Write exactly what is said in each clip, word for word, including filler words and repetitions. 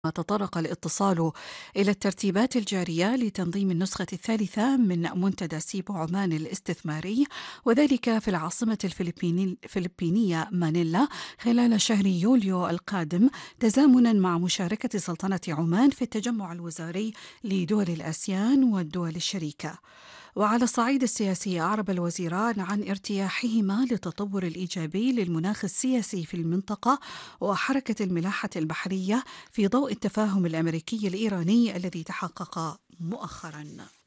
تطرق الاتصال إلى الترتيبات الجارية لتنظيم النسخة الثالثة من منتدى سيبو عمان الاستثماري، وذلك في العاصمة الفلبيني- الفلبينية مانيلا خلال شهر يوليو القادم، تزامنا مع مشاركة سلطنة عمان في التجمع الوزاري لدول الآسيان والدول الشريكة. وعلى الصعيد السياسي، أعرب الوزيران عن ارتياحهما للتطور الإيجابي للمناخ السياسي في المنطقة وحركة الملاحة البحرية في ضوء التفاهم الأمريكي الإيراني الذي تحقق مؤخراً.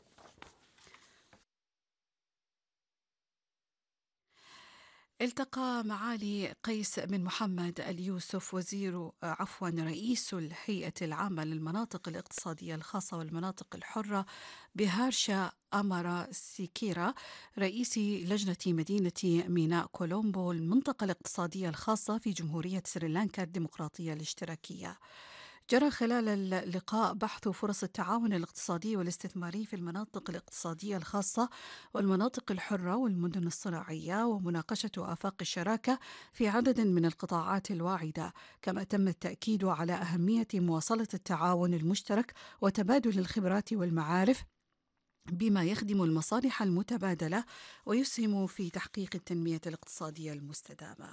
التقى معالي قيس بن محمد اليوسف وزير عفوا رئيس الهيئة العامة للمناطق الاقتصادية الخاصة والمناطق الحرة بهارشا أمارا سيكيرا، رئيس لجنة مدينة ميناء كولومبو المنطقة الاقتصادية الخاصة في جمهورية سريلانكا الديمقراطية الاشتراكية. جرى خلال اللقاء بحث فرص التعاون الاقتصادي والاستثماري في المناطق الاقتصادية الخاصة والمناطق الحرة والمدن الصناعية، ومناقشة آفاق الشراكة في عدد من القطاعات الواعدة، كما تم التأكيد على أهمية مواصلة التعاون المشترك وتبادل الخبرات والمعارف بما يخدم المصالح المتبادلة ويسهم في تحقيق التنمية الاقتصادية المستدامة.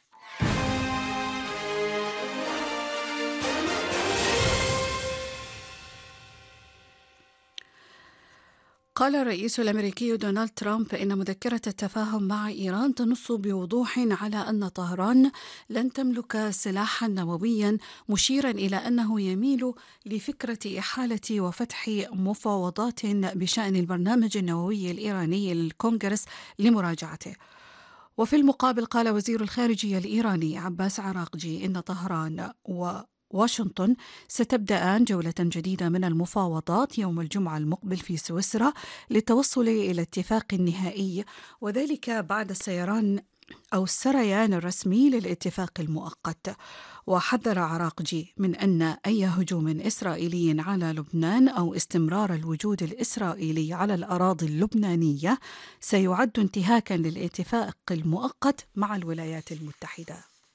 قال الرئيس الأمريكي دونالد ترامب إن مذكرة التفاهم مع إيران تنص بوضوح على أن طهران لن تملك سلاحا نوويا، مشيرا إلى أنه يميل لفكرة إحالة وفتح مفاوضات بشأن البرنامج النووي الإيراني للكونغرس لمراجعته. وفي المقابل، قال وزير الخارجية الإيراني عباس عراقجي إن طهران و واشنطن ستبدأان جولة جديدة من المفاوضات يوم الجمعة المقبل في سويسرا للتوصل إلى اتفاق نهائي، وذلك بعد السيران أو السريان الرسمي للاتفاق المؤقت. وحذر عراقجي من أن أي هجوم إسرائيلي على لبنان أو استمرار الوجود الإسرائيلي على الأراضي اللبنانية سيعد انتهاكا للاتفاق المؤقت مع الولايات المتحدة.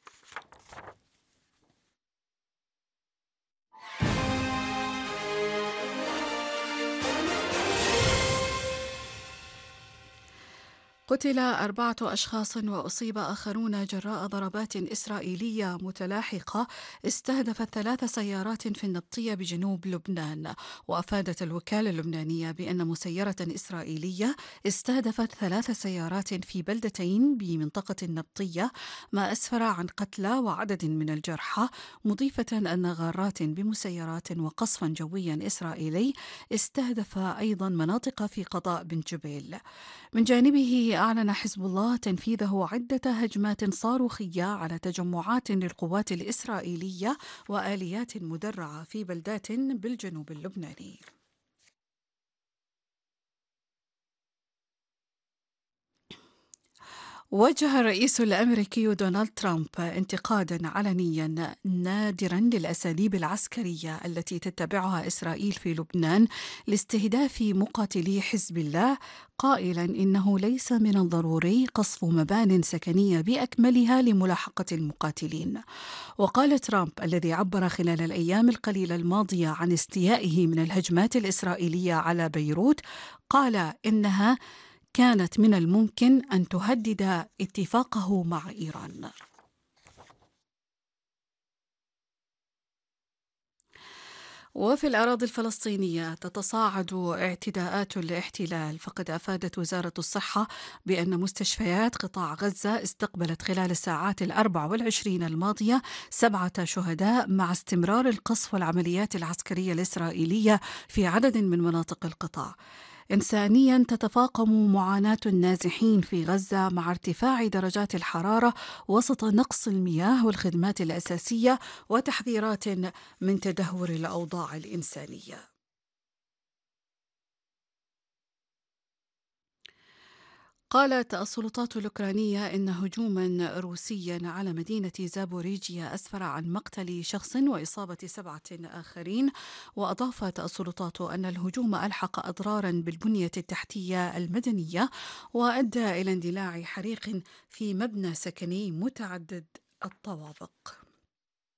قتل أربعة أشخاص وأصيب آخرون جراء ضربات إسرائيلية متلاحقة استهدفت ثلاث سيارات في النبطية بجنوب لبنان. وأفادت الوكالة اللبنانية بأن مسيرة إسرائيلية استهدفت ثلاث سيارات في بلدتين بمنطقة النبطية، ما أسفر عن قتلى وعدد من الجرحى، مضيفة أن غارات بمسيرات وقصفا جويا إسرائيلي استهدف أيضا مناطق في قضاء بن جبيل. من جانبه، أعلن حزب الله تنفيذه عدة هجمات صاروخية على تجمعات للقوات الإسرائيلية وآليات مدرعة في بلدات بالجنوب اللبناني. وجه الرئيس الأمريكي دونالد ترامب انتقادا علنيا نادرا للأساليب العسكرية التي تتبعها إسرائيل في لبنان لاستهداف مقاتلي حزب الله، قائلا إنه ليس من الضروري قصف مبان سكنية بأكملها لملاحقة المقاتلين. وقال ترامب، الذي عبر خلال الأيام القليلة الماضية عن استيائه من الهجمات الإسرائيلية على بيروت، قال إنها كانت من الممكن أن تهدد اتفاقه مع إيران. وفي الأراضي الفلسطينية تتصاعد اعتداءات الاحتلال، فقد أفادت وزارة الصحة بأن مستشفيات قطاع غزة استقبلت خلال الساعات الأربع والعشرين الماضية سبعة شهداء، مع استمرار القصف والعمليات العسكرية الإسرائيلية في عدد من مناطق القطاع. إنسانيا، تتفاقم معاناة النازحين في غزة مع ارتفاع درجات الحرارة وسط نقص المياه والخدمات الأساسية وتحذيرات من تدهور الأوضاع الإنسانية. قالت السلطات الأوكرانية إن هجوما روسيا على مدينة زابوريجيا أسفر عن مقتل شخص وإصابة سبعة آخرين. وأضافت السلطات أن الهجوم ألحق أضرارا بالبنية التحتية المدنية وأدى إلى اندلاع حريق في مبنى سكني متعدد الطوابق.